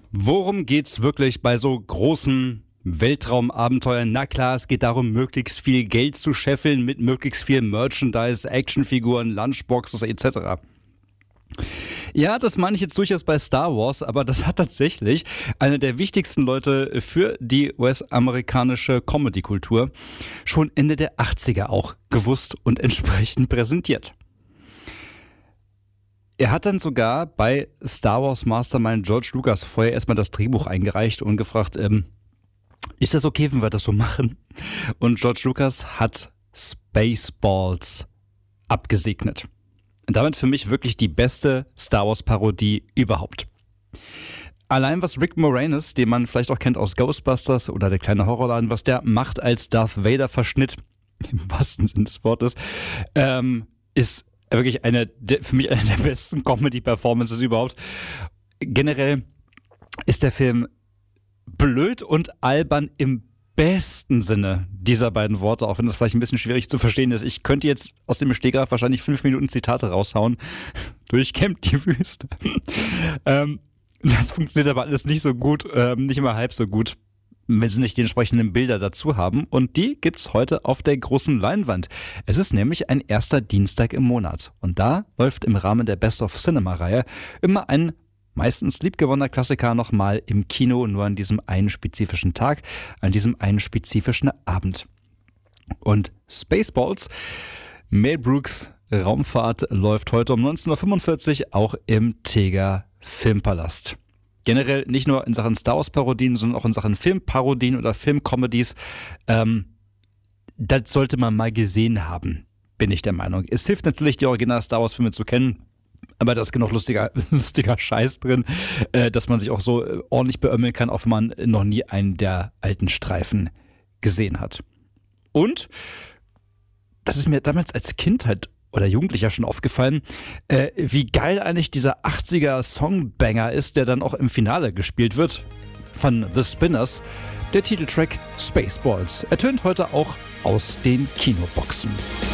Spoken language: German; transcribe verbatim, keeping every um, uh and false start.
Worum geht's wirklich bei so großen Weltraumabenteuern? Na klar, es geht darum, möglichst viel Geld zu scheffeln mit möglichst viel Merchandise, Actionfiguren, Lunchboxes et cetera. Ja, das meine ich jetzt durchaus bei Star Wars, aber das hat tatsächlich einer der wichtigsten Leute für die U S-amerikanische Comedy-Kultur schon Ende der achtziger auch gewusst und entsprechend präsentiert. Er hat dann sogar bei Star Wars Mastermind George Lucas vorher erstmal das Drehbuch eingereicht und gefragt, ähm, ist das okay, wenn wir das so machen? Und George Lucas hat Spaceballs abgesegnet. Und damit für mich wirklich die beste Star Wars Parodie überhaupt. Allein was Rick Moranis, den man vielleicht auch kennt aus Ghostbusters oder der kleine Horrorladen, was der macht als Darth Vader Verschnitt, im wahrsten Sinne des Wortes, ähm, ist wirklich eine, für mich eine der besten Comedy-Performances überhaupt. Generell ist der Film blöd und albern im besten Sinne dieser beiden Worte, auch wenn das vielleicht ein bisschen schwierig zu verstehen ist. Ich könnte jetzt aus dem Stegreif wahrscheinlich fünf Minuten Zitate raushauen. Durchkämmt die Wüste. ähm, das funktioniert aber alles nicht so gut, ähm, nicht immer halb so gut, wenn sie nicht die entsprechenden Bilder dazu haben. Und die gibt's heute auf der großen Leinwand. Es ist nämlich ein erster Dienstag im Monat. Und da läuft im Rahmen der Best of Cinema-Reihe immer ein meistens liebgewonnener Klassiker nochmal im Kino, nur an diesem einen spezifischen Tag, an diesem einen spezifischen Abend. Und Spaceballs, Mel Brooks Raumfahrt, läuft heute um neunzehn Uhr fünfundvierzig auch im Teger Filmpalast. Generell nicht nur in Sachen Star Wars Parodien, sondern auch in Sachen Filmparodien oder Filmcomedies. Ähm, das sollte man mal gesehen haben, bin ich der Meinung. Es hilft natürlich, die Original Star Wars Filme zu kennen, aber da ist genug lustiger, lustiger Scheiß drin, äh, dass man sich auch so äh, ordentlich beömmeln kann, auch wenn man noch nie einen der alten Streifen gesehen hat. Und das ist mir damals als Kind halt oder Jugendlicher schon aufgefallen, äh, wie geil eigentlich dieser achtziger Songbanger ist, der dann auch im Finale gespielt wird von The Spinners, der Titeltrack Spaceballs. Er tönt heute auch aus den Kinoboxen.